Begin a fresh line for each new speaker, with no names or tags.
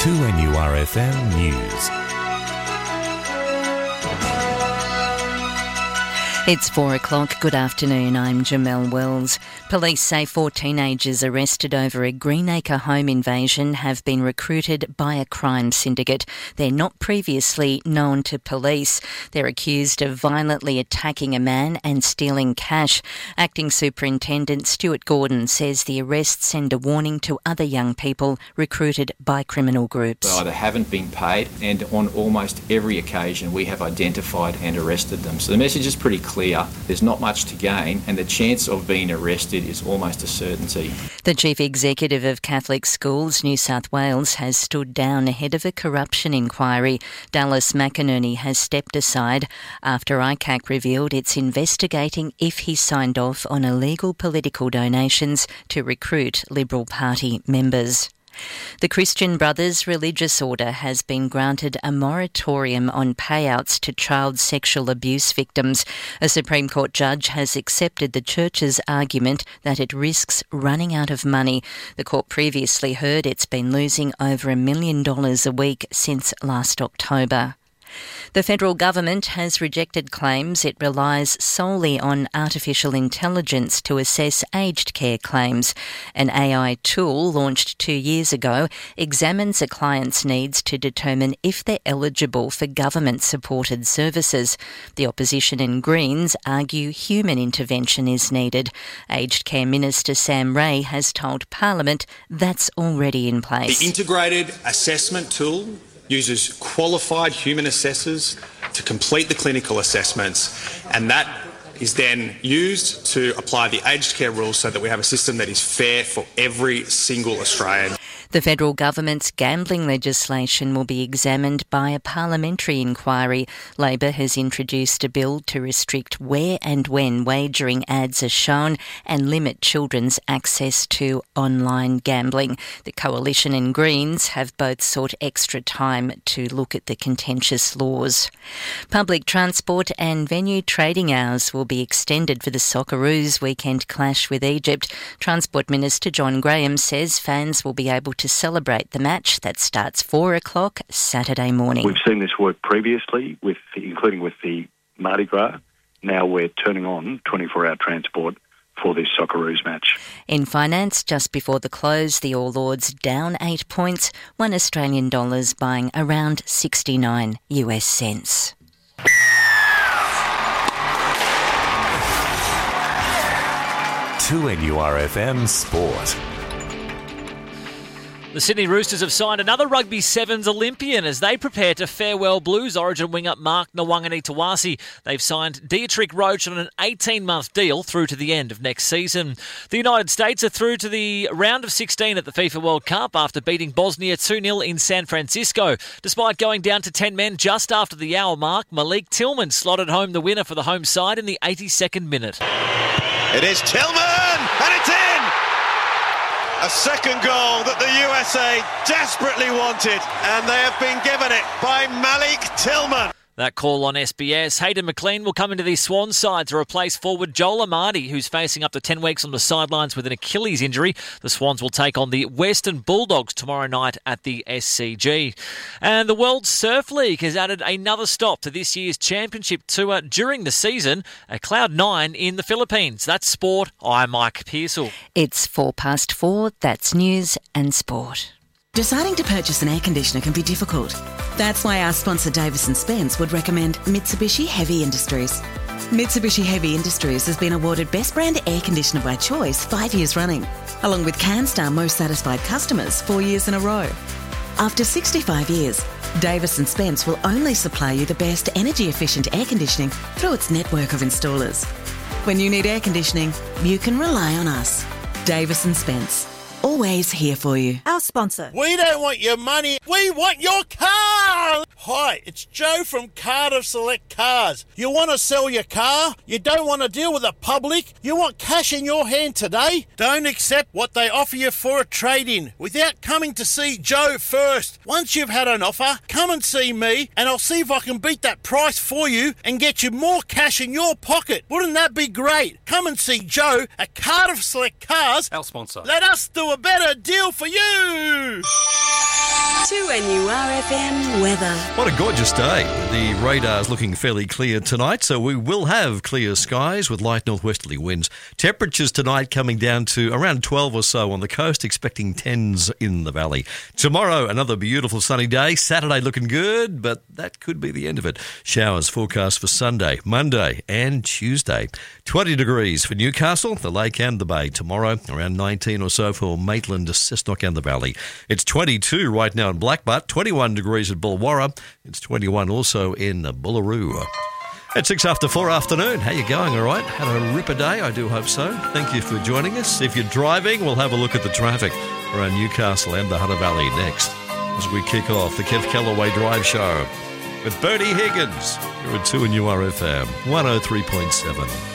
2NURFM News.
It's 4 o'clock. Good afternoon. I'm Jamelle Wells. Police say 4 teenagers arrested over a Greenacre home invasion have been recruited by a crime syndicate. They're not previously known to police. They're accused of violently attacking a man and stealing cash. Acting Superintendent Stuart Gordon says the arrests send a warning to other young people recruited by criminal groups.
They either haven't been paid, and on almost every occasion we have identified and arrested them. So the message is pretty clear. There's not much to gain, and the chance of being arrested is almost a certainty.
The Chief Executive of Catholic Schools New South Wales has stood down ahead of a corruption inquiry. Dallas McInerney has stepped aside after ICAC revealed it's investigating if he signed off on illegal political donations to recruit Liberal Party members. The Christian Brothers Religious Order has been granted a moratorium on payouts to child sexual abuse victims. A Supreme Court judge has accepted the church's argument that it risks running out of money. The court previously heard it's been losing over $1 million a week since last October. The federal government has rejected claims it relies solely on artificial intelligence to assess aged care claims. An AI tool launched 2 years ago examines a client's needs to determine if they're eligible for government-supported services. The opposition and Greens argue human intervention is needed. Aged Care Minister Sam Ray has told Parliament that's already in place.
The integrated assessment tool uses qualified human assessors to complete the clinical assessments, and that is then used to apply the aged care rules so that we have a system that is fair for every single Australian.
The federal government's gambling legislation will be examined by a parliamentary inquiry. Labor has introduced a bill to restrict where and when wagering ads are shown and limit children's access to online gambling. The Coalition and Greens have both sought extra time to look at the contentious laws. Public transport and venue trading hours will be extended for the Socceroos weekend clash with Egypt. Transport Minister John Graham says fans will be able to celebrate the match that starts 4 o'clock Saturday morning.
We've seen this work previously, including with the Mardi Gras. Now we're turning on 24-hour transport for this Socceroos match.
In finance, just before the close, the All Ords down 8 points, $1 Australian buying around 69 US cents.
To NURFM Sport.
The Sydney Roosters have signed another Rugby Sevens Olympian as they prepare to farewell Blues Origin winger Mark Nawaqanitawase. They've signed Dietrich Roach on an 18-month deal through to the end of next season. The United States are through to the round of 16 at the FIFA World Cup after beating Bosnia 2-0 in San Francisco. Despite going down to 10 men just after the hour mark, Malik Tillman slotted home the winner for the home side in the 82nd minute.
It is Tillman, and it's in! A second goal that the USA desperately wanted, and they have been given it by Malik Tillman.
That call on SBS. Hayden McLean will come into the Swans side to replace forward Joel Amadi, who's facing up to 10 weeks on the sidelines with an Achilles injury. The Swans will take on the Western Bulldogs tomorrow night at the SCG. And the World Surf League has added another stop to this year's championship tour during the season at Cloud9 in the Philippines. That's sport. I'm Mike Pearsall.
It's 4:04. That's news and sport.
Deciding to purchase an air conditioner can be difficult. That's why our sponsor Davis & Spence would recommend Mitsubishi Heavy Industries. Mitsubishi Heavy Industries has been awarded Best Brand Air Conditioner by Choice 5 years running, along with CanStar Most Satisfied Customers 4 years in a row. After 65 years, Davis & Spence will only supply you the best energy-efficient air conditioning through its network of installers. When you need air conditioning, you can rely on us. Davis & Spence. Always here for you.
Our sponsor.
We don't want your money, we want your car! Hi, it's Joe from Cardiff Select Cars. You want to sell your car? You don't want to deal with the public? You want cash in your hand today? Don't accept what they offer you for a trade-in without coming to see Joe first. Once you've had an offer, come and see me and I'll see if I can beat that price for you and get you more cash in your pocket. Wouldn't that be great? Come and see Joe at Cardiff Select Cars.
Our sponsor.
Let us do a better deal for you!
2 2NURFM weather.
What a gorgeous day. The radar's looking fairly clear tonight, so we will have clear skies with light northwesterly winds. Temperatures tonight coming down to around 12 or so on the coast, expecting 10s in the valley. Tomorrow, another beautiful sunny day. Saturday looking good, but that could be the end of it. Showers forecast for Sunday, Monday and Tuesday. 20 degrees for Newcastle, the Lake and the Bay. Tomorrow, around 19 or so for Maitland, Cessnock and the Valley. It's 22 right now in Blackbutt, 21 degrees at Bullawarra. It's 21 also in Bullaroo. At 6 after 4 afternoon. How you going, all right? Had a ripper day, I do hope so. Thank you for joining us. If you're driving, we'll have a look at the traffic around Newcastle and the Hunter Valley next, as we kick off the Kev Callaway Drive Show with Bertie Higgins. You're at 2NURFM 103.7.